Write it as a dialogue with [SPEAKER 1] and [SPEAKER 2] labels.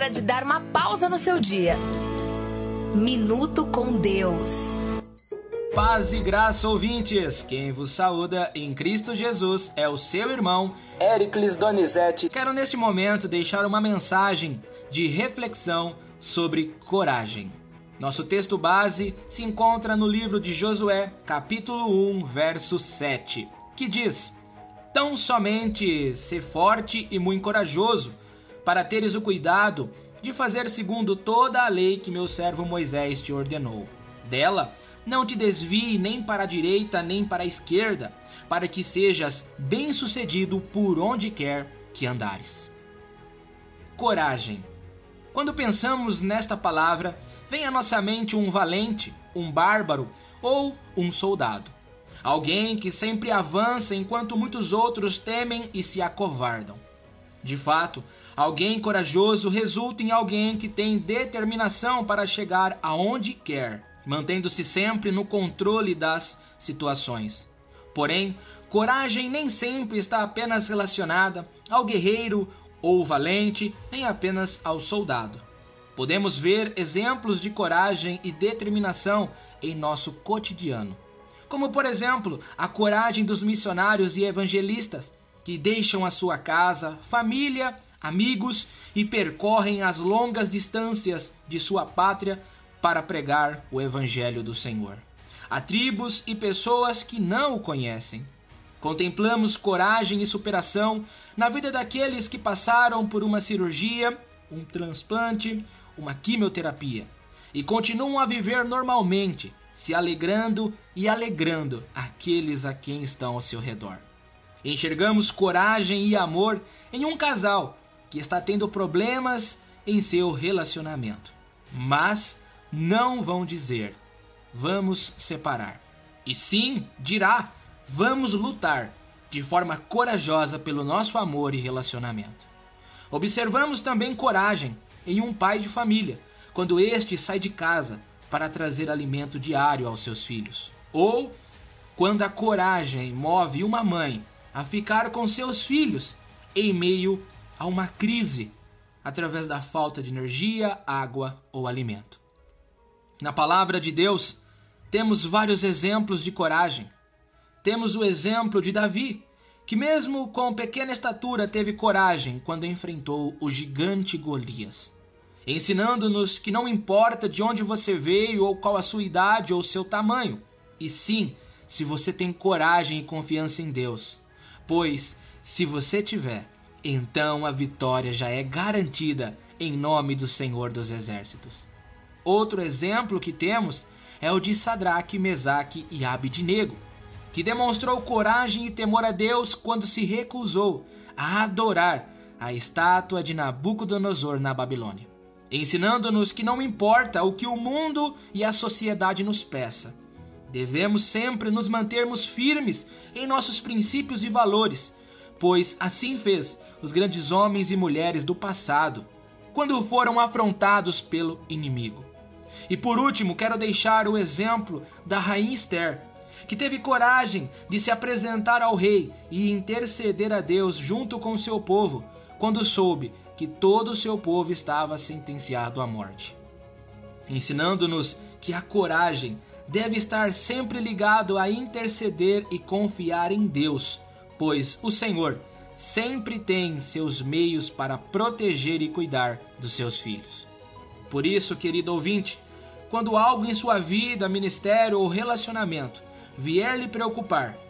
[SPEAKER 1] hora de dar uma pausa no seu dia. Minuto com Deus.
[SPEAKER 2] Paz e graça, ouvintes! Quem vos saúda em Cristo Jesus é o seu irmão Éricles Donizete. Quero neste momento deixar uma mensagem de reflexão sobre coragem. Nosso texto base se encontra no livro de Josué, capítulo 1, verso 7, que diz: Tão somente sê forte e muito corajoso, para teres o cuidado de fazer segundo toda a lei que meu servo Moisés te ordenou. Dela não te desvie nem para a direita nem para a esquerda, para que sejas bem-sucedido por onde quer que andares. Coragem. Quando pensamos nesta palavra, vem à nossa mente um valente, um bárbaro ou um soldado. Alguém que sempre avança enquanto muitos outros temem e se acovardam. De fato, alguém corajoso resulta em alguém que tem determinação para chegar aonde quer, mantendo-se sempre no controle das situações. Porém, coragem nem sempre está apenas relacionada ao guerreiro ou valente, nem apenas ao soldado. Podemos ver exemplos de coragem e determinação em nosso cotidiano, como por exemplo, a coragem dos missionários e evangelistas, que deixam a sua casa, família, amigos e percorrem as longas distâncias de sua pátria para pregar o Evangelho do Senhor a tribos e pessoas que não o conhecem. Contemplamos coragem e superação na vida daqueles que passaram por uma cirurgia, um transplante, uma quimioterapia e continuam a viver normalmente, se alegrando e alegrando aqueles a quem estão ao seu redor. Enxergamos coragem e amor em um casal que está tendo problemas em seu relacionamento, mas não vão dizer, vamos separar. E sim, dirá, vamos lutar de forma corajosa pelo nosso amor e relacionamento. Observamos também coragem em um pai de família, quando este sai de casa para trazer alimento diário aos seus filhos. Ou quando a coragem move uma mãe a ficar com seus filhos em meio a uma crise, através da falta de energia, água ou alimento. Na palavra de Deus, temos vários exemplos de coragem. Temos o exemplo de Davi, que mesmo com pequena estatura teve coragem quando enfrentou o gigante Golias, ensinando-nos que não importa de onde você veio ou qual a sua idade ou seu tamanho, e sim, se você tem coragem e confiança em Deus. Pois, se você tiver, então a vitória já é garantida em nome do Senhor dos Exércitos. Outro exemplo que temos é o de Sadraque, Mesaque e Abednego, que demonstrou coragem e temor a Deus quando se recusou a adorar a estátua de Nabucodonosor na Babilônia, ensinando-nos que não importa o que o mundo e a sociedade nos peça, devemos sempre nos mantermos firmes em nossos princípios e valores, pois assim fez os grandes homens e mulheres do passado, quando foram afrontados pelo inimigo. E por último, quero deixar o exemplo da rainha Esther, que teve coragem de se apresentar ao rei e interceder a Deus junto com seu povo, quando soube que todo o seu povo estava sentenciado à morte, ensinando-nos que a coragem deve estar sempre ligado a interceder e confiar em Deus, pois o Senhor sempre tem seus meios para proteger e cuidar dos seus filhos. Por isso, querido ouvinte, quando algo em sua vida, ministério ou relacionamento vier lhe preocupar,